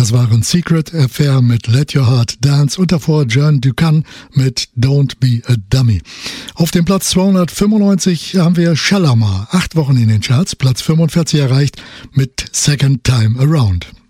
Das waren Secret Affair mit Let Your Heart Dance und davor John Ducan mit Don't Be a Dummy. Auf dem Platz 295 haben wir Shalamar, 8 Wochen in den Charts, Platz 45 erreicht mit Second Time Around.